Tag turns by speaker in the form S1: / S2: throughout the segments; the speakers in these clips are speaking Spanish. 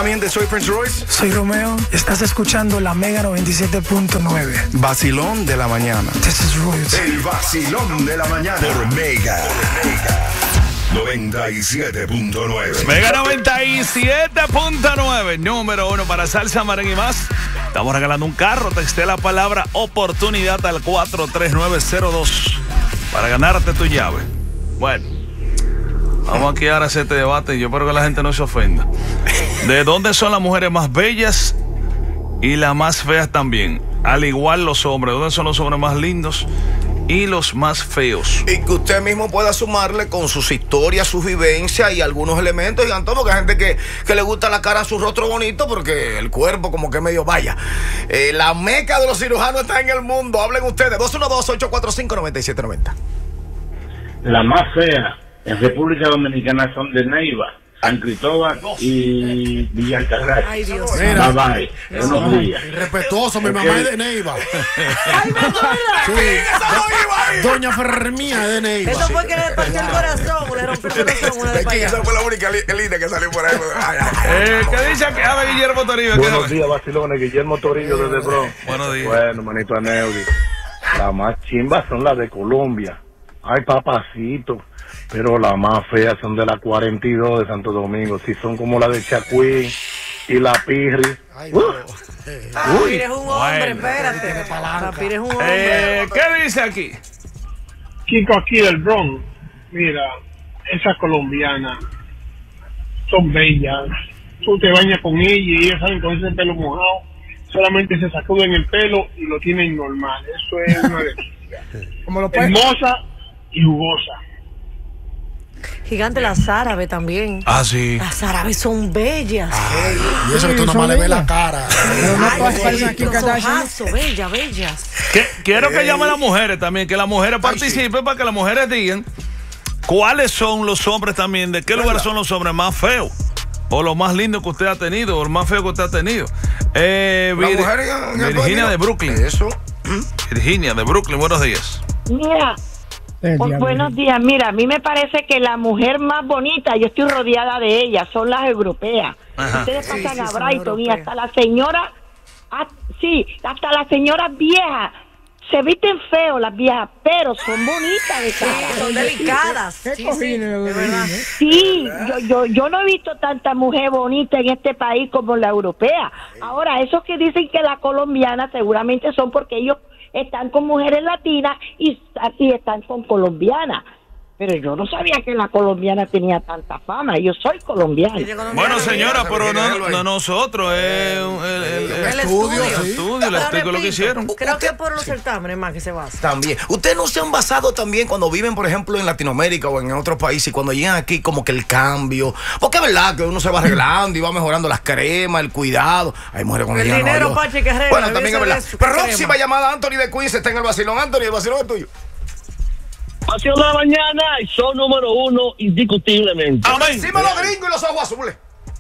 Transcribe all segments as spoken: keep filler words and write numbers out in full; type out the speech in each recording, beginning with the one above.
S1: pamiente, soy Prince Royce.
S2: Soy Romeo. Estás escuchando la Mega noventa y siete punto nueve.
S1: Vacilón de la mañana.
S2: This is Royce.
S3: El vacilón de la mañana por Mega. noventa y siete punto nueve.
S4: Mega noventa y siete punto nueve, número uno para salsa, merengue y más. Estamos regalando un carro. Texté la palabra oportunidad al cuatro tres nueve cero dos para ganarte tu llave. Bueno, vamos aquí ahora a hacer este debate y yo espero que la gente no se ofenda. ¿De dónde son las mujeres más bellas y las más feas también? Al igual los hombres, ¿dónde son los hombres más lindos y los más feos?
S5: Y que usted mismo pueda sumarle con sus historias, sus vivencias y algunos elementos. Y Antonio, que hay gente que, que le gusta la cara, su rostro bonito, porque el cuerpo como que medio vaya. Eh, la meca de los cirujanos está en el mundo. Hablen ustedes. dos uno dos, ocho cuatro cinco, nueve siete nueve cero.
S6: La más fea en República Dominicana son de Neiva, San Cristóbal y Villa Altagracia.
S7: Ay, Dios.
S6: Mira, bye, bye. Unos días.
S8: Respetuoso, mi
S6: Okay.
S8: mamá es de Neiva.
S7: Ay, me acuerdo.
S8: Sí. Doña Fermía de Neiva.
S7: Eso fue que le partió el corazón, le rompió el corazón una de
S5: Es que
S7: para
S5: esa
S7: allá.
S5: fue la única li- línea que salió por ahí. Ay, ay, ay.
S4: Eh, ¿Qué dice que habla Guillermo Toribio?
S9: Buenos días, vacilones. Guillermo Torillo desde Bronx.
S4: Buenos días.
S9: Bueno, manito Aneudi. Las más chimbas son las de Colombia. Ay, papacito. Pero las más feas son de la cuarenta y dos de Santo Domingo. Si son como la de Chacuí y la Pirri.
S8: Ay,
S9: Uh,
S7: Papir es un hombre,
S4: Bueno.
S7: espérate. Papir es un hombre.
S4: Eh, ¿Qué dice aquí?
S10: Chico, aquí del Bronx, mira, esas colombianas son bellas. Tú te bañas con ella y ellas salen con ese pelo mojado, solamente se sacuden el pelo y lo tienen normal. Eso es una delicia.
S8: Como lo puede-
S10: Hermosa y jugosa.
S7: Gigante, las árabes también.
S4: Ah, sí.
S7: Las árabes son bellas.
S8: Y eso que tú nomás le ves la cara.
S2: Pero no todas parecen aquí en
S7: Los
S2: Kardashian.
S7: ojazos, bellas, bellas.
S4: Que- quiero que llamen a las mujeres también, que las mujeres participen para que las mujeres digan cuáles son los hombres también, de qué lugar son los hombres más feos o los más lindos que usted ha tenido o el más feo que usted ha tenido. Eh,
S5: La
S4: Vir-
S5: mujer en el
S4: Virginia
S5: dueño.
S4: de Brooklyn.
S5: Eso.
S4: Virginia de Brooklyn, buenos días.
S11: Mira,
S2: Eh,
S11: bu-
S2: diablo.
S11: buenos días. Mira, a mí me parece que la mujer más bonita, yo estoy rodeada de ellas, son las europeas.
S4: Ajá.
S11: Ustedes
S7: Sí,
S11: pasan
S7: sí,
S11: a
S7: son
S11: Brighton y
S7: europeas.
S11: hasta la señora, ah, sí, hasta las señoras viejas. Se visten feo las viejas, pero son bonitas de
S7: Sí,
S11: cara.
S7: son delicadas.
S2: ¿Qué
S7: Sí, sí,
S2: cojines,
S7: de
S2: los
S7: verdad.
S2: cojines?
S11: Sí, yo, yo, yo no he visto tanta mujer bonita en este país como la europea. Ahora, esos que dicen que la colombiana seguramente son porque ellos están con mujeres latinas y, y están con colombianas. Pero yo no sabía que la colombiana tenía tanta fama. Yo soy colombiana.
S7: Y de colombiano,
S4: Bueno, señora,
S5: Virginia,
S4: pero no,
S5: déjalo ahí.
S4: no nosotros, es un- el, el- el-
S7: El estudio.
S4: el estudio, le explico lo que hicieron.
S7: Creo que por los certámenes más que se basa.
S5: También. Ustedes no se han basado también cuando viven, por ejemplo, en Latinoamérica o en otros países, y cuando llegan aquí, como que el cambio. Porque es verdad que uno se va arreglando y va mejorando las cremas, el cuidado. Hay mujeres con
S7: El
S5: llegan,
S7: dinero,
S5: yo-
S7: Pachi, que arregla,
S5: Bueno, también es
S7: ese
S5: verdad.
S7: es su
S5: Próxima
S7: crema.
S5: llamada, Anthony de Queens está en el vacilón. Anthony, el vacilón es tuyo.
S12: Vacilón de la mañana y son número uno indiscutiblemente.
S4: Amén.
S5: Encima los gringos y los ojos azules.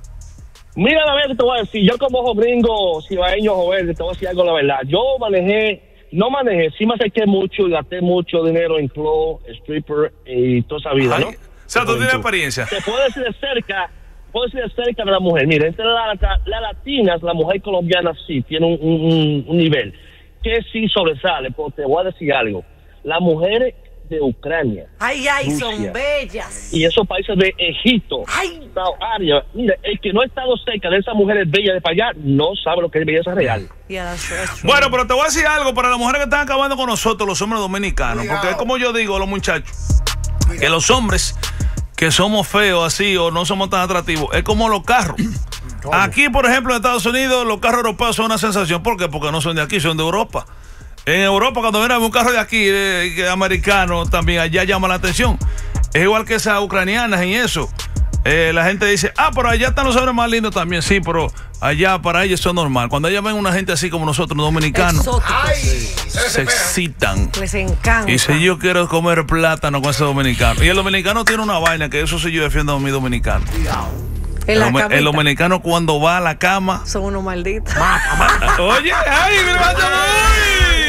S12: Mira la verdad que te voy a decir, yo como ojo gringo, cibaeño, joven, te voy a decir algo la verdad. Yo manejé, no manejé, sí me acerqué mucho y gasté mucho dinero en club, stripper y toda esa vida, ¿no?
S4: Ay, o sea, tú tienes experiencia.
S12: Te puedo decir de cerca, puedo decir de cerca de la mujer. Mira, entre las la latinas, la mujer colombiana sí tiene un, un, un nivel que sí sobresale, pero te voy a decir algo. Las mujeres de Ucrania,
S7: Ay, ay,
S12: Rusia,
S7: son bellas.
S12: y esos países de Egipto,
S7: Ay.
S12: área, mira, el que no ha estado cerca de esas mujeres bellas de para allá no sabe lo que es belleza real.
S7: Yeah, that's- that's true.
S4: Bueno, pero te voy a decir algo para las mujeres que están acabando con nosotros, los hombres dominicanos, porque es como yo digo a los muchachos, que los hombres que somos feos así o no somos tan atractivos, es como los carros. Aquí, por ejemplo, en Estados Unidos, los carros europeos son una sensación. ¿Por qué? Porque no son de aquí, son de Europa. En Europa, cuando viene un carro de aquí, de, de americano, también allá llama la atención. Es igual que esas ucranianas en eso. Eh, la gente dice, ah, pero allá están los hombres más lindos también. Sí, pero allá para ellos eso es normal. Cuando ellas ven una gente así como nosotros, dominicanos,
S7: Exóticos.
S4: se excitan.
S7: Les encanta.
S4: Y si yo quiero comer plátano con ese dominicano. Y el dominicano tiene una vaina, que eso sí yo defiendo a mi dominicano.
S7: En
S4: El,
S7: la
S4: dom-
S7: camita.
S4: el dominicano cuando va a la cama.
S7: Son unos malditos.
S4: Oye, ay, mi hermano, uy.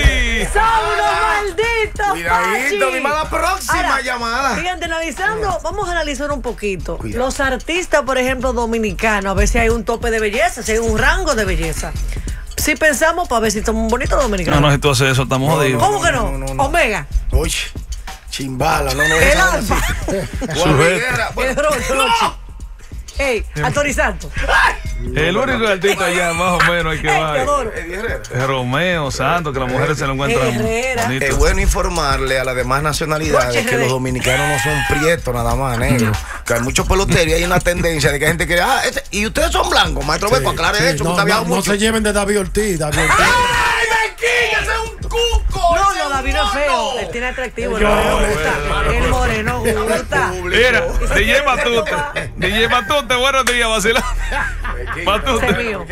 S7: Son unos malditos.
S5: Cuidadito,
S7: Pachi.
S5: dime la próxima
S7: Ahora,
S5: llamada.
S7: Fíjate, analizando, vamos a analizar un poquito. Cuidado. Los artistas, por ejemplo, dominicanos, a ver si hay un tope de belleza, si hay un rango de belleza. Si pensamos para ver si somos bonitos dominicanos.
S4: No, no, si tú haces eso, estamos
S5: No,
S4: jodidos.
S7: ¿Cómo que no? no, no, no. Omega.
S5: Oye, chimbala, no, no.
S7: El alfa.
S5: El
S7: rocho. Ey, Anthony Santos.
S4: El único artista allá, más o menos, hay que va. Es Romeo Santos, que las mujeres se lo encuentran bonito.
S5: Es bueno informarle a las demás nacionalidades que los dominicanos no son prietos nada más, negro. Que hay muchos peloteros y hay una tendencia de que hay gente que, ah, este, y ustedes son blancos, maestro, ve, para aclarar eso,
S8: no,
S5: que usted ha
S8: no,
S5: mucho.
S8: No se lleven de David Ortiz, David Ortiz.
S5: ¡Ay, Mequilla, ese es un cuco!
S7: No, no, David no es feo. Él tiene atractivo, el moreno gusta. El moreno gusta.
S4: Mira, D J Matute. D J Matute, buenos días, vacilón. Matute.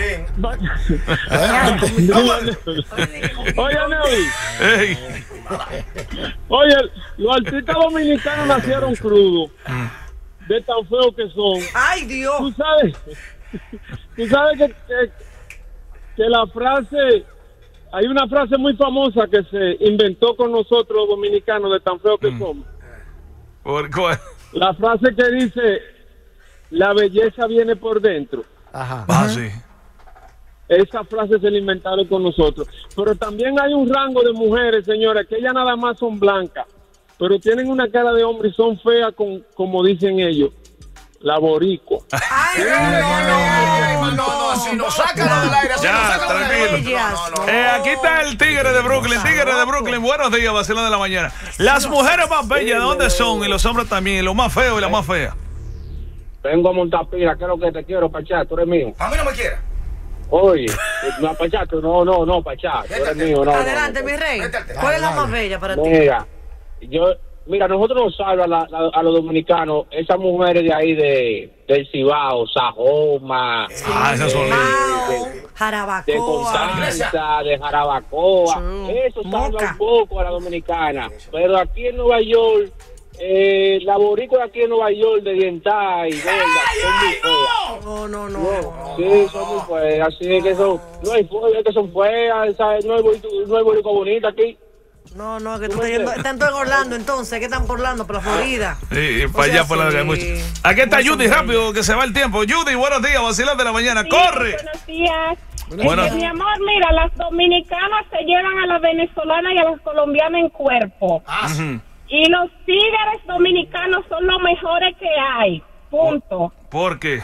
S13: Oye, Nevi.
S4: Hey.
S13: Oye, los artistas dominicanos nacieron crudos. De tan feos que son.
S7: ¡Ay, Dios!
S13: Tú sabes, tú sabes que, que, que la frase, hay una frase muy famosa que se inventó con nosotros los dominicanos de tan feos que mm. somos.
S4: ¿Por cuál?
S13: La frase que dice, la belleza viene por dentro.
S8: Ajá.
S4: Ah, sí.
S13: Esa frase se la inventaron con nosotros. Pero también hay un rango de mujeres, señores, que ellas nada más son blancas, pero tienen una cara de hombre y son feas, con, como dicen ellos, la boricua.
S7: Ay, no, no, no, no, no,
S5: así no, sácalo del aire, así
S4: ya,
S5: no, sácalo
S4: tranquilo.
S5: del aire. No, no, no,
S4: eh, aquí está el tigre de Brooklyn, tigre de Brooklyn, buenos días, vacilón de la mañana. Las mujeres más bellas, ¿de dónde son? Y los hombres también, los más feos y las más feas.
S14: Vengo a montar pila, ¿qué es lo que te quiero, Pachá? Tú eres mío.
S5: A mí no me quieras.
S14: Oye, no, Pachá, tú no, no, no, Pachá, tú eres mío, no.
S7: Adelante,
S14: no, no,
S7: mi rey. ¿Cuál es la más bella para ti?
S14: Mira, yo, mira, nosotros nos salva a, la, a, a los dominicanos, esas mujeres de ahí de, del Cibao, Sajoma,
S7: sí, ah, esas son de, Jarabacoa,
S14: de Constanza, de Jarabacoa, True. Eso salva Moca. Un poco a la dominicana, pero aquí en Nueva York, Eh, la boricua de aquí en Nueva York de Dientay, y gorda, son muy feas.
S7: No, no, no.
S14: no sí, son muy feas, así que son, no hay feas, que son feas, ¿sabes? No hay boricua, no hay boricua bonita aquí.
S7: No, no, que tú estás yendo, están en Orlando entonces, ¿qué están por Orlando? Por la Florida.
S4: Sí, para allá, por la que hay mucho. Aquí está Judy, rápido, que se va el tiempo. Judy, buenos días, vacilón de la mañana, sí, ¡corre!
S15: Buenos días.
S4: Bueno.
S15: Es que, mi amor, mira, las dominicanas se llevan a las venezolanas y a las colombianas en cuerpo.
S5: Ah,
S4: uh-huh.
S15: Y los tigres dominicanos son los mejores que hay. Punto.
S4: ¿Por qué?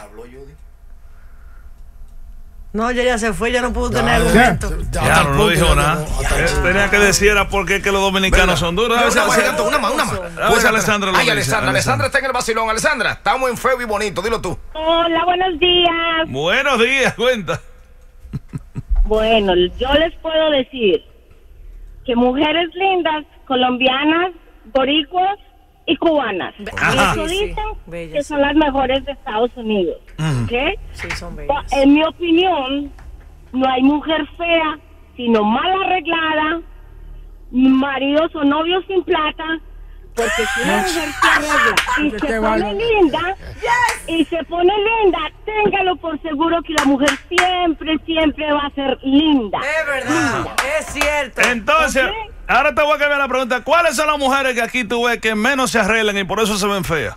S7: No, ella ya se fue, ya no pudo tener argumento.
S4: Ya, ya no, no dijo nada. No, tenía que decir era porque que los dominicanos ¿verdad? Son duros.
S5: Una más, una más, una más.
S4: Pues Alessandra.
S5: Ay, Alessandra, Alessandra está en el vacilón. Alessandra, estamos en feo y bonito, dilo tú.
S15: Hola, buenos días.
S4: Buenos días, cuenta.
S15: Bueno, yo les puedo decir que mujeres lindas, colombianas, boricuas y cubanas.
S7: Ajá.
S15: Eso dicen
S7: sí, sí. Bellas,
S15: que son las mejores de Estados Unidos.
S4: Mm.
S15: ¿Okay?
S7: Sí, son bellas.
S15: En mi opinión, no hay mujer fea, sino mal arreglada, maridos o novios sin plata, porque si una mujer se arregla y se pone linda, y se pone linda, téngalo por seguro que la mujer siempre, siempre va a ser linda.
S7: Es verdad, linda. Es cierto.
S4: Entonces, ¿okay? Ahora te voy a cambiar la pregunta. ¿Cuáles son las mujeres que aquí tú ves que menos se arreglan y por eso se ven feas?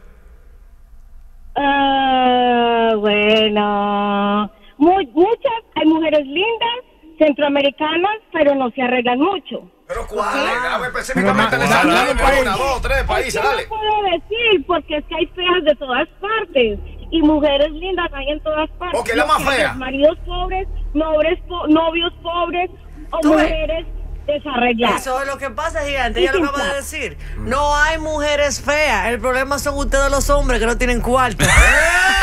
S15: Uh, bueno, muy, muchas, hay mujeres lindas, centroamericanas, pero no se arreglan mucho.
S5: ¿Pero cuáles? A ver, específicamente, una, dos, tres países, dale.
S15: No puedo decir, porque es que hay feas de todas partes, y mujeres lindas hay en todas partes.
S5: Ok, la más fea.
S15: Maridos pobres, novios, po novios pobres, o mujeres desarregladas.
S7: Eso es lo que pasa, gigante, ella lo acaba de decir. No hay mujeres feas, el problema son ustedes los hombres que no tienen cuarto.